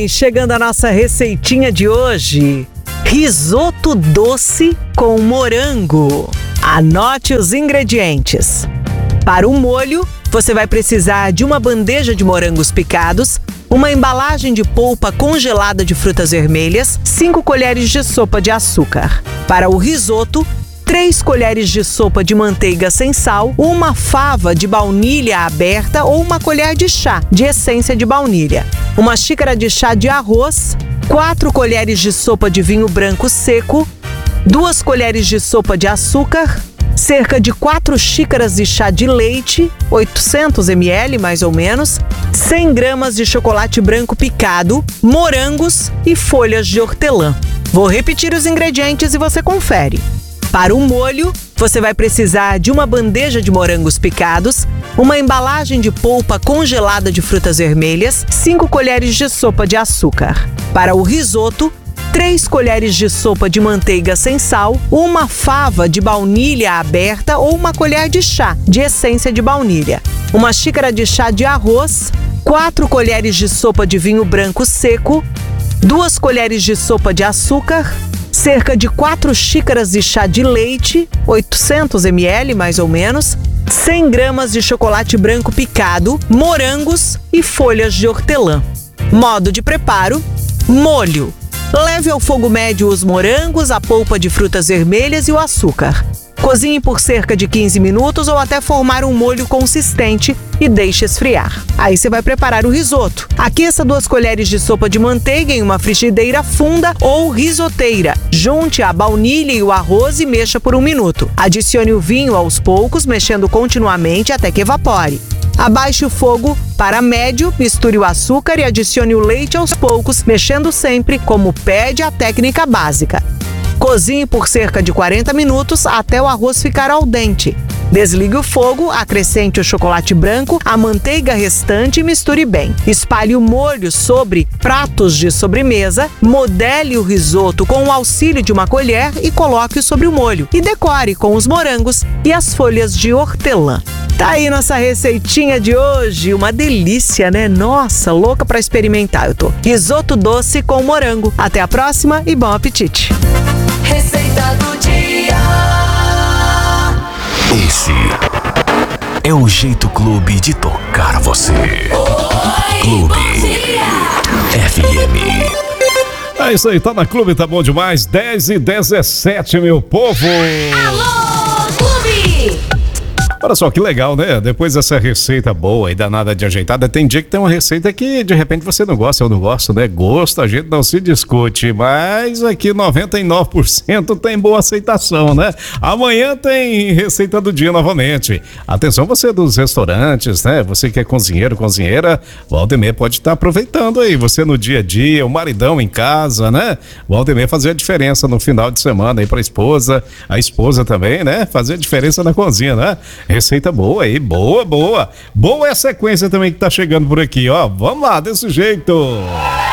bem, chegando a nossa receitinha de hoje. Risoto doce com morango. Anote os ingredientes. Para o molho, você vai precisar de uma bandeja de morangos picados, uma embalagem de polpa congelada de frutas vermelhas, 5 colheres de sopa de açúcar. Para o risoto, 3 colheres de sopa de manteiga sem sal, uma fava de baunilha aberta ou uma colher de chá de essência de baunilha, uma xícara de chá de arroz, 4 colheres de sopa de vinho branco seco, 2 colheres de sopa de açúcar, cerca de 4 xícaras de chá de leite, 800 ml mais ou menos, 100 gramas de chocolate branco picado, morangos e folhas de hortelã. Vou repetir os ingredientes e você confere. Para o molho, você vai precisar de uma bandeja de morangos picados, uma embalagem de polpa congelada de frutas vermelhas, 5 colheres de sopa de açúcar. Para o risoto, 3 colheres de sopa de manteiga sem sal, uma fava de baunilha aberta ou uma colher de chá de essência de baunilha, uma xícara de chá de arroz, 4 colheres de sopa de vinho branco seco, 2 colheres de sopa de açúcar, cerca de 4 xícaras de chá de leite, 800 ml mais ou menos, 100 gramas de chocolate branco picado, morangos e folhas de hortelã. Modo de preparo: molho. Leve ao fogo médio os morangos, a polpa de frutas vermelhas e o açúcar. Cozinhe por cerca de 15 minutos ou até formar um molho consistente e deixe esfriar. Aí você vai preparar o risoto. Aqueça 2 colheres de sopa de manteiga em uma frigideira funda ou risoteira. Junte a baunilha e o arroz e mexa por 1 minuto. Adicione o vinho aos poucos, mexendo continuamente até que evapore. Abaixe o fogo para médio, misture o açúcar e adicione o leite aos poucos, mexendo sempre, como pede a técnica básica. Cozinhe por cerca de 40 minutos até o arroz ficar al dente. Desligue o fogo, acrescente o chocolate branco, a manteiga restante e misture bem. Espalhe o molho sobre pratos de sobremesa, modele o risoto com o auxílio de uma colher e coloque-o sobre o molho. E decore com os morangos e as folhas de hortelã. Tá aí nossa receitinha de hoje, uma delícia, né? Nossa, louca pra experimentar eu tô. Risoto doce com morango. Até a próxima e bom apetite. Receita do dia. Esse é o Jeito Clube de tocar você. Oi, Clube FM. É isso aí, tá na Clube, tá bom demais. 10h17, meu povo. Alô, Clube. Olha só que legal, né? Depois dessa receita boa e danada de ajeitada, tem dia que tem uma receita que de repente você não gosta, eu não gosto, né? Gosto, a gente não se discute, mas aqui 99% tem boa aceitação, né? Amanhã tem receita do dia novamente. Atenção você dos restaurantes, né? Você que é cozinheiro, cozinheira, volta e meia pode estar aproveitando aí. Você no dia a dia, o maridão em casa, né? Volta e meia fazer a diferença no final de semana aí pra esposa, a esposa também, né? Fazer a diferença na cozinha, né? Receita boa aí, boa. Boa é a sequência também que tá chegando por aqui, ó. Vamos lá, desse jeito.